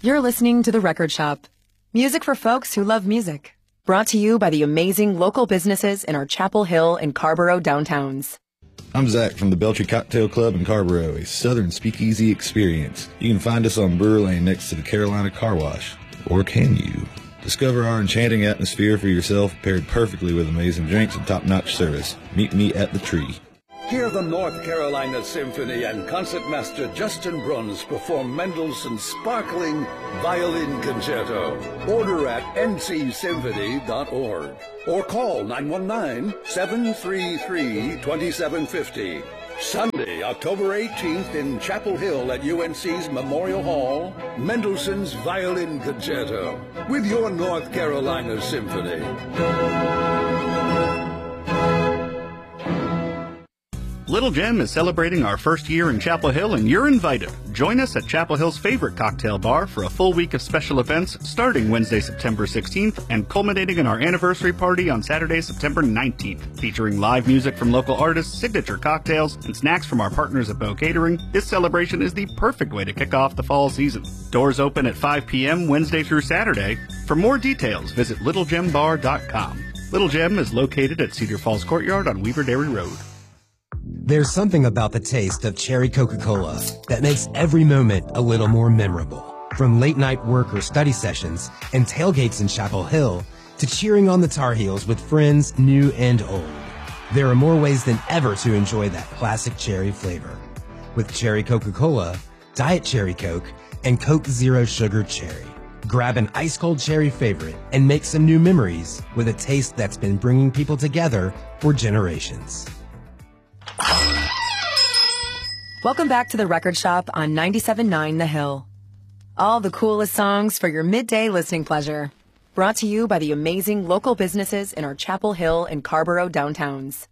You're listening to The Record Shop. Music for folks who love music. Brought to you by the amazing local businesses in our Chapel Hill and Carborough downtowns. I'm Zach from the Beltry Cocktail Club in Carborough, a southern speakeasy experience. You can find us on Brewer Lane next to the Carolina Car Wash. Or can you? Discover our enchanting atmosphere for yourself, paired perfectly with amazing drinks and top-notch service. Meet me at the Tree. Hear the North Carolina Symphony and concertmaster Justin Bruns perform Mendelssohn's sparkling violin concerto. Order at ncsymphony.org or call 919-733-2750. Sunday, October 18th in Chapel Hill at UNC's Memorial Hall, Mendelssohn's Violin Concerto with your North Carolina Symphony. Little Gem is celebrating our first year in Chapel Hill, and you're invited. Join us at Chapel Hill's favorite cocktail bar for a full week of special events starting Wednesday, September 16th and culminating in our anniversary party on Saturday, September 19th. Featuring live music from local artists, signature cocktails, and snacks from our partners at Bow Catering, this celebration is the perfect way to kick off the fall season. Doors open at 5 p.m. Wednesday through Saturday. For more details, visit littlegembar.com. Little Gem is located at Cedar Falls Courtyard on Weaver Dairy Road. There's something about the taste of cherry Coca-Cola that makes every moment a little more memorable. From late night work or study sessions and tailgates in Chapel Hill to cheering on the Tar Heels with friends new and old. There are more ways than ever to enjoy that classic cherry flavor. With cherry Coca-Cola, Diet Cherry Coke, and Coke Zero Sugar Cherry. Grab an ice-cold cherry favorite and make some new memories with a taste that's been bringing people together for generations. Welcome back to The Record Shop on 97.9 The Hill. All the coolest songs for your midday listening pleasure. Brought to you by the amazing local businesses in our Chapel Hill and Carborough downtowns.